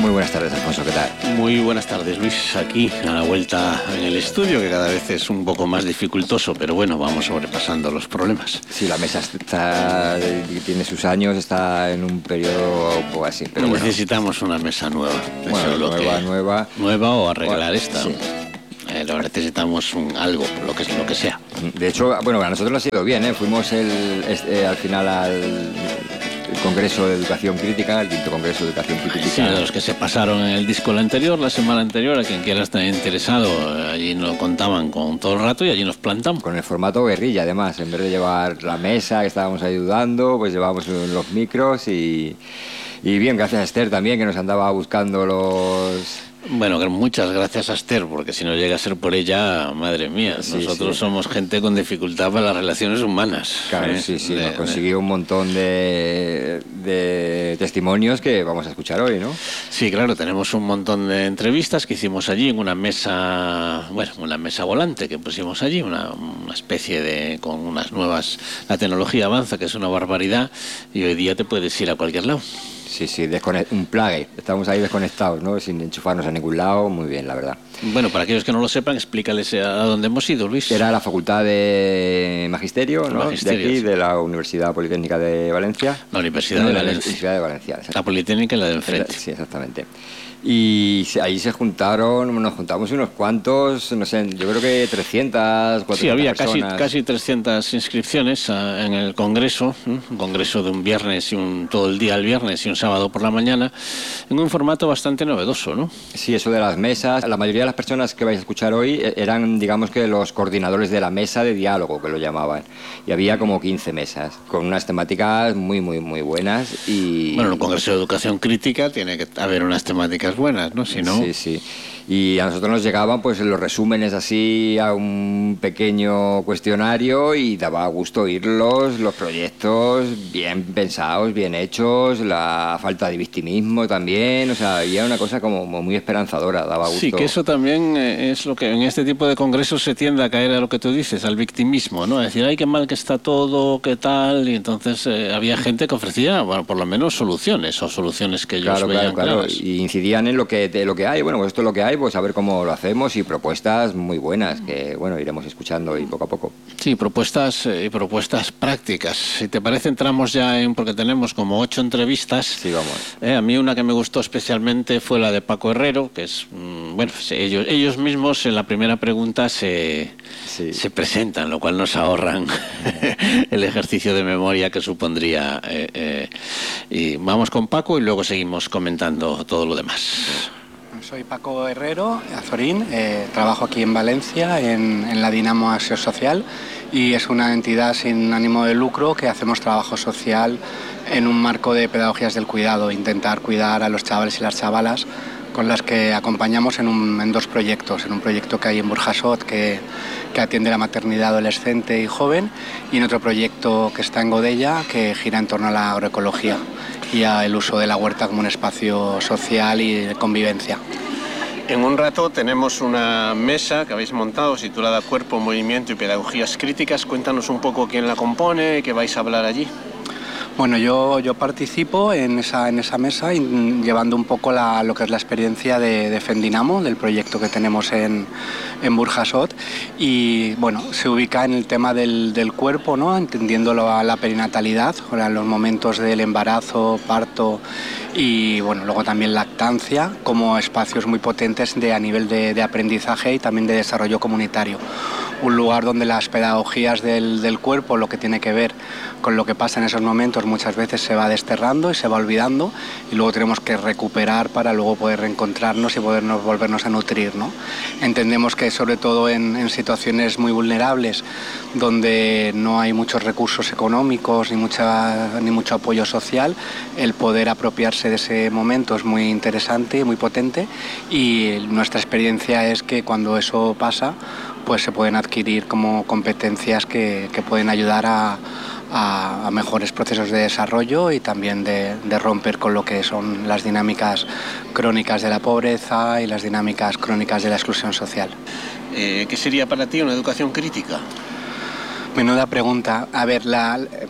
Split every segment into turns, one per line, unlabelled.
Muy buenas tardes, Alfonso, ¿qué tal?
Muy buenas tardes, Luis. Aquí a la vuelta en el estudio, que cada vez es un poco más dificultoso, pero bueno, vamos sobrepasando los problemas.
Sí, la mesa tiene sus años, está en un periodo un poco así, pero bueno.
Necesitamos una mesa nueva.
Bueno,
nueva o arreglar esta.
Sí.
Lo necesitamos algo, lo que sea.
De hecho, bueno, a nosotros nos ha ido bien, ¿eh? Fuimos al final al Congreso de Educación Crítica, el 5º Congreso de Educación Crítica.
Sí, de los que se pasaron en el disco la semana anterior, a quien quiera estar interesado, allí nos contaban con todo el rato y allí nos plantamos.
Con el formato guerrilla, además, en vez de llevar la mesa que estábamos ayudando, pues llevábamos los micros y bien, gracias a Esther también, que nos andaba buscando los...
Bueno, muchas gracias a Esther, porque si no llega a ser por ella, madre mía,
sí,
nosotros
sí.
Somos gente con dificultad para las relaciones humanas.
Claro, sí, nos consiguió un montón de testimonios que vamos a escuchar hoy, ¿no?
Sí, claro, tenemos un montón de entrevistas que hicimos allí en una mesa, una mesa volante que pusimos allí, una especie de, con unas nuevas, la tecnología avanza, que es una barbaridad, y hoy día te puedes ir a cualquier lado.
Sí, un plugin. Estamos ahí desconectados, ¿no? Sin enchufarnos a ningún lado. Muy bien, la verdad.
Bueno, para aquellos que no lo sepan, explícales a dónde hemos ido, Luis.
Era la Facultad de Magisterio, ¿no? De aquí, de la Universidad Politécnica de Valencia.
La Universidad de Valencia.
Universidad de Valencia.
La Politécnica y la de enfrente.
Sí, exactamente. Y ahí nos juntamos unos cuantos, no sé, yo creo que 300, 400
Sí, había
personas.
casi 300 inscripciones en el congreso, un congreso de un viernes todo el día el viernes y un sábado por la mañana, en un formato bastante novedoso, ¿no?
Sí, eso de las mesas. La mayoría de las personas que vais a escuchar hoy eran, digamos que los coordinadores de la mesa de diálogo, que lo llamaban. Y había como 15 mesas, con unas temáticas muy, muy, muy buenas. Y
bueno, en el Congreso de Educación Crítica tiene que haber unas temáticas buenas, ¿no? Si no...
Sí. Y a nosotros nos llegaban pues los resúmenes así a un pequeño cuestionario y daba gusto oírlos, los proyectos bien pensados, bien hechos, la falta de victimismo también, o sea, había una cosa como muy esperanzadora, daba gusto.
Sí, que eso también es lo que en este tipo de congresos se tiende a caer a lo que tú dices, al victimismo, ¿no? A decir, ay, qué mal que está todo, qué tal, y entonces había gente que ofrecía, bueno, por lo menos soluciones, o soluciones que ellos veían claras.
Y incidían en lo que hay, bueno, pues esto es lo que hay, pues a ver cómo lo hacemos, y propuestas muy buenas que, bueno, iremos escuchando y poco a poco.
Sí, propuestas prácticas. Si te parece, entramos ya porque tenemos como 8 entrevistas.
Sí, vamos.
A mí una que me gustó especialmente fue la de Paco Herrero, que es, ellos mismos en la primera pregunta se presentan, lo cual nos ahorran el ejercicio de memoria que supondría. Y vamos con Paco y luego seguimos comentando todo lo demás.
Soy Paco Herrero, Azorín, trabajo aquí en Valencia en la Dinamo Acción Social, y es una entidad sin ánimo de lucro que hacemos trabajo social en un marco de pedagogías del cuidado, intentar cuidar a los chavales y las chavalas, con las que acompañamos en 2 proyectos, en un proyecto que hay en Burjasot que atiende la maternidad adolescente y joven, y en otro proyecto que está en Godella que gira en torno a la agroecología y al uso de la huerta como un espacio social y de convivencia.
En un rato tenemos una mesa que habéis montado titulada Cuerpo, Movimiento y Pedagogías Críticas. Cuéntanos un poco quién la compone, qué vais a hablar allí.
Bueno, yo participo en esa mesa llevando un poco lo que es la experiencia de Fendinamo, del proyecto que tenemos en Burjasot, y bueno, se ubica en el tema del cuerpo, ¿no? Entendiéndolo a la perinatalidad, los momentos del embarazo, parto y bueno, luego también lactancia, como espacios muy potentes a nivel de aprendizaje y también de desarrollo comunitario. Un lugar donde las pedagogías del cuerpo, lo que tiene que ver con lo que pasa en esos momentos, muchas veces se va desterrando y se va olvidando, y luego tenemos que recuperar para luego poder reencontrarnos y volvernos a nutrir, ¿no? Entendemos que sobre todo en situaciones muy vulnerables, donde no hay muchos recursos económicos ni mucho apoyo social, el poder apropiarse de ese momento es muy interesante y muy potente, y nuestra experiencia es que cuando eso pasa, pues se pueden adquirir como competencias que pueden ayudar a mejores procesos de desarrollo y también de romper con lo que son las dinámicas crónicas de la pobreza y las dinámicas crónicas de la exclusión social.
¿Qué sería para ti una educación crítica?
Menuda pregunta. A ver, la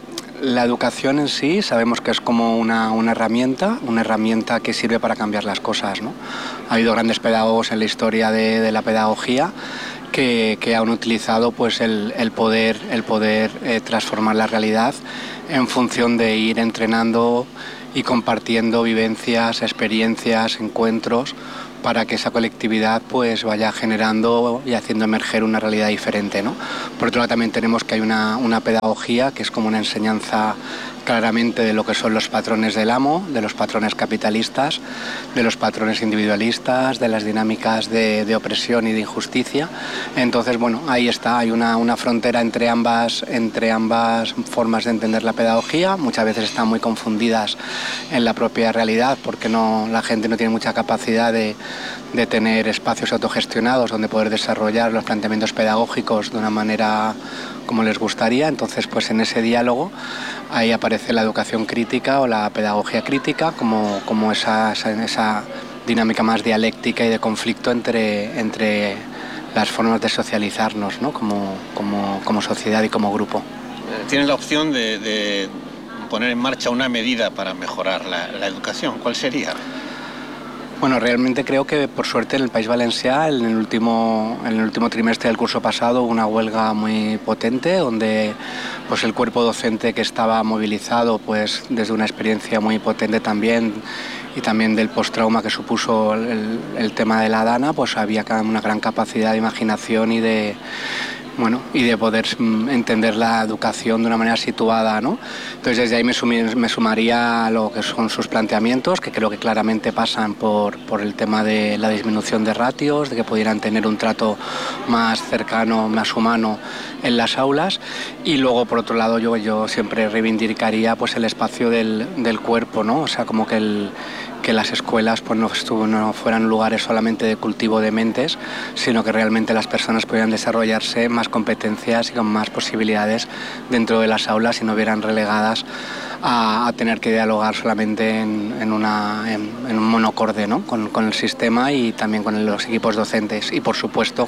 la educación en sí sabemos que es como una herramienta que sirve para cambiar las cosas, ¿no? Ha habido grandes pedagogos en la historia de la pedagogía que han utilizado pues el poder transformar la realidad en función de ir entrenando y compartiendo vivencias, experiencias, encuentros, para que esa colectividad pues vaya generando y haciendo emerger una realidad diferente, ¿no? Por otro lado también tenemos que hay una pedagogía que es como una enseñanza claramente de lo que son los patrones del amo, de los patrones capitalistas, de los patrones individualistas, de las dinámicas de opresión y de injusticia. Entonces, bueno, ahí está, hay una frontera entre ambas formas de entender la pedagogía. Muchas veces están muy confundidas en la propia realidad porque la gente no tiene mucha capacidad de tener espacios autogestionados donde poder desarrollar los planteamientos pedagógicos de una manera como les gustaría. Entonces, pues en ese diálogo ahí aparece la educación crítica o la pedagogía crítica como esa dinámica más dialéctica y de conflicto entre las formas de socializarnos, ¿no? como sociedad y como grupo.
Tienen la opción de poner en marcha una medida para mejorar la educación. ¿Cuál sería?
Bueno, realmente creo que por suerte en el País Valencià en el último trimestre del curso pasado hubo una huelga muy potente donde pues el cuerpo docente que estaba movilizado pues desde una experiencia muy potente también y también del postrauma que supuso el tema de la DANA, pues había una gran capacidad de imaginación y de poder entender la educación de una manera situada, ¿no? Entonces desde ahí me sumaría a lo que son sus planteamientos, que creo que claramente pasan por el tema de la disminución de ratios, de que pudieran tener un trato más cercano, más humano en las aulas, y luego por otro lado yo siempre reivindicaría pues el espacio del cuerpo, ¿no? O sea, como que las escuelas pues no fueran lugares solamente de cultivo de mentes, sino que realmente las personas pudieran desarrollarse más competencias y con más posibilidades dentro de las aulas y no vieran relegadas a tener que dialogar solamente en un monocorde, ¿no? con el sistema y también con los equipos docentes. Y por supuesto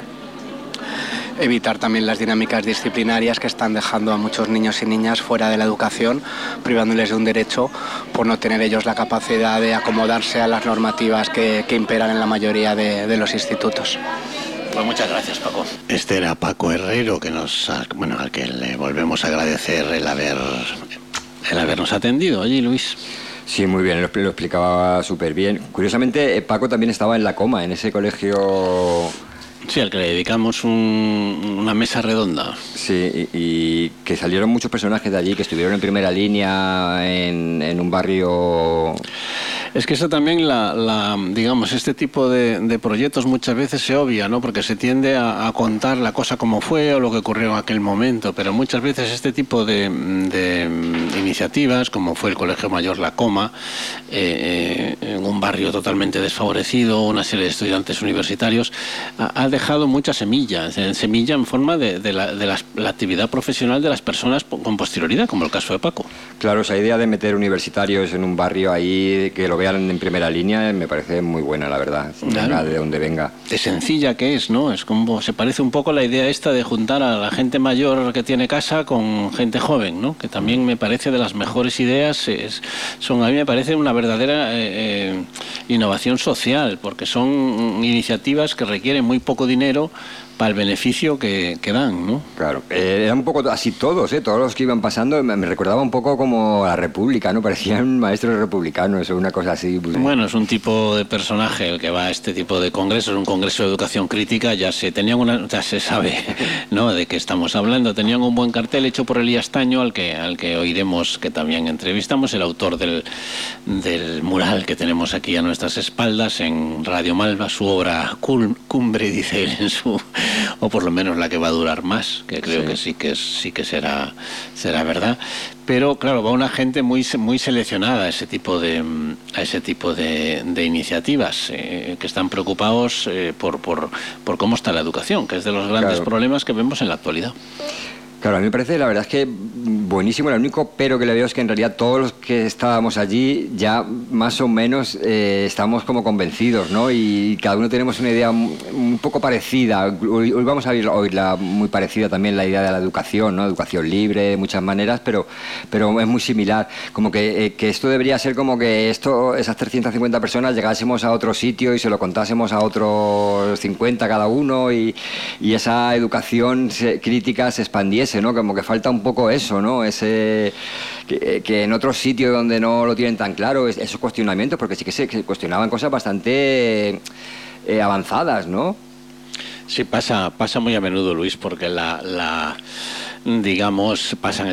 evitar también las dinámicas disciplinarias que están dejando a muchos niños y niñas fuera de la educación, privándoles de un derecho por no tener ellos la capacidad de acomodarse a las normativas que imperan en la mayoría de los institutos.
Pues muchas gracias, Paco. Este era Paco Herrero, al que le volvemos a agradecer el habernos atendido. Oye, Luis.
Sí, muy bien, lo explicaba súper bien. Curiosamente, Paco también estaba en La Coma, en ese colegio...
Sí, al que le dedicamos una mesa redonda.
Sí, y que salieron muchos personajes de allí, que estuvieron en primera línea en un barrio...
Es que eso también, digamos, este tipo de proyectos muchas veces se obvia, ¿no? Porque se tiende a contar la cosa como fue o lo que ocurrió en aquel momento, pero muchas veces este tipo de iniciativas, como fue el Colegio Mayor La Coma, en un barrio totalmente desfavorecido, una serie de estudiantes universitarios, ha dejado muchas semillas, semilla en forma de la actividad profesional de las personas con posterioridad, como el caso de Paco.
Claro, esa idea de meter universitarios en un barrio ahí, que lo vean en primera línea, me parece muy buena, la verdad, venga de donde venga.
De sencilla que es, ¿no? Es como, se parece un poco a la idea esta de juntar a la gente mayor que tiene casa con gente joven, ¿no? Que también me parece de las mejores ideas, a mí me parece una verdadera innovación social, porque son iniciativas que requieren muy poco dinero para el beneficio que dan, ¿no?
Claro, eran un poco así todos los que iban pasando, me recordaba un poco como la República, ¿no? Parecían maestros republicanos o una cosa así. Pues,
bueno, es un tipo de personaje el que va a este tipo de congresos, un congreso de educación crítica, ya se sabe, ¿no?, de qué estamos hablando. Tenían un buen cartel hecho por Elías Taño, al que oiremos, que también entrevistamos, el autor del mural que tenemos aquí a nuestras espaldas en Radio Malva, su obra cumbre, dice él o por lo menos la que va a durar más, que creo que sí que será verdad. Pero claro, va una gente muy seleccionada a ese tipo de iniciativas, que están preocupados por cómo está la educación, que es de los grandes problemas que vemos en la actualidad.
Claro, a mí me parece, la verdad es que buenísimo. Lo único pero que le veo es que en realidad todos los que estábamos allí ya más o menos estamos como convencidos, ¿no? Y cada uno tenemos una idea un poco parecida. Hoy vamos a oírla muy parecida también, la idea de la educación, ¿no? Educación libre, de muchas maneras, pero es muy similar. Como que esto debería ser como que esas 350 personas llegásemos a otro sitio y se lo contásemos a otros 50 cada uno y esa educación crítica se expandiese, ¿no? Como que falta un poco eso, ¿no? Ese que en otros sitios donde no lo tienen tan claro, esos cuestionamientos, porque sí que se cuestionaban cosas bastante avanzadas, ¿no?
Sí, pasa muy a menudo, Luis, porque digamos, pasan